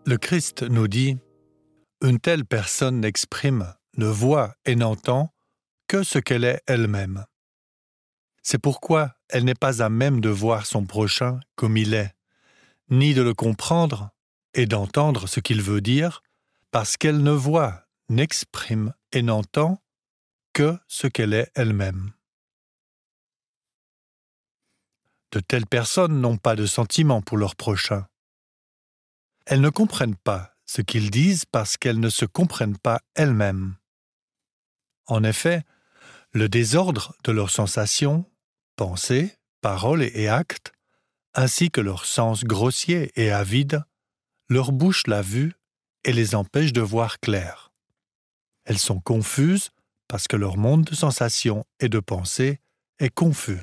Le Christ nous dit « Une telle personne n'exprime, ne voit et n'entend que ce qu'elle est elle-même. C'est pourquoi elle n'est pas à même de voir son prochain comme il est, ni de le comprendre et d'entendre ce qu'il veut dire, parce qu'elle ne voit, n'exprime et n'entend que ce qu'elle est elle-même. » De telles personnes n'ont pas de sentiment pour leur prochain. Elles ne comprennent pas ce qu'ils disent parce qu'elles ne se comprennent pas elles-mêmes. En effet, le désordre de leurs sensations, pensées, paroles et actes, ainsi que leurs sens grossiers et avides, leur bouche la vue et les empêche de voir clair. Elles sont confuses parce que leur monde de sensations et de pensées est confus.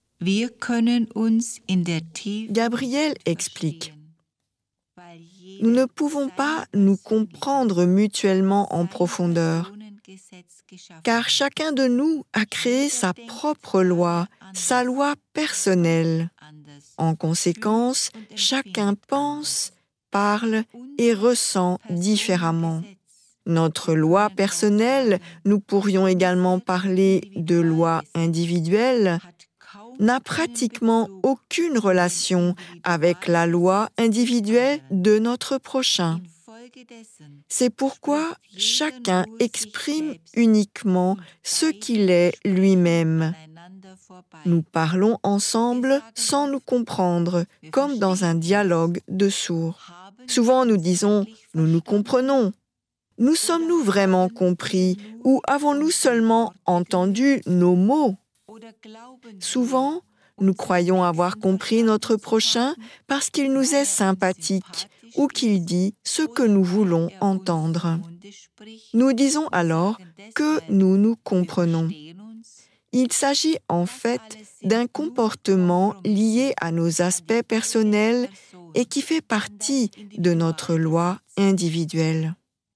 Gabriel explique. Nous ne pouvons pas nous comprendre mutuellement en profondeur, car chacun de nous a créé sa propre loi, sa loi personnelle. En conséquence, chacun pense, parle et ressent différemment. Notre loi personnelle, nous pourrions également parler de loi individuelle, n'a pratiquement aucune relation avec la loi individuelle de notre prochain. C'est pourquoi chacun exprime uniquement ce qu'il est lui-même. Nous parlons ensemble sans nous comprendre, comme dans un dialogue de sourds. Souvent nous disons « nous nous comprenons ». Nous sommes-nous vraiment compris ou avons-nous seulement entendu nos mots ? Souvent, nous croyons avoir compris notre prochain parce qu'il nous est sympathique ou qu'il dit ce que nous voulons entendre. Nous disons alors que nous nous comprenons. Il s'agit en fait d'un comportement lié à nos aspects personnels et qui fait partie de notre loi individuelle.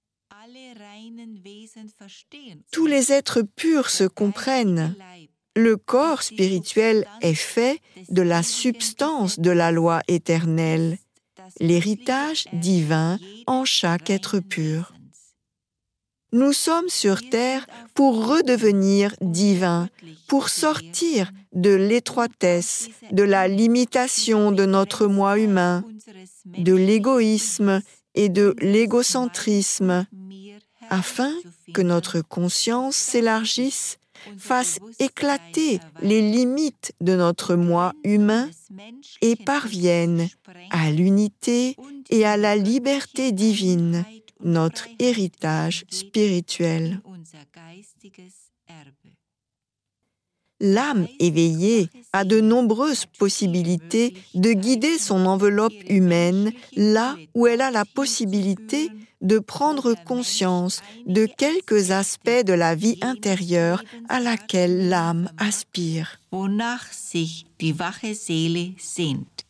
Tous les êtres purs se comprennent. Le corps spirituel est fait de la substance de la loi éternelle, l'héritage divin en chaque être pur. Nous sommes sur terre pour redevenir divins, pour sortir de l'étroitesse, de la limitation de notre moi humain, de l'égoïsme et de l'égocentrisme, afin que notre conscience s'élargisse, fasse éclater les limites de notre moi humain et parvienne à l'unité et à la liberté divine, notre héritage spirituel. L'âme éveillée a de nombreuses possibilités de guider son enveloppe humaine là où elle a la possibilité de prendre conscience de quelques aspects de la vie intérieure à laquelle l'âme aspire. Wonach sich die wache Seele sehnt.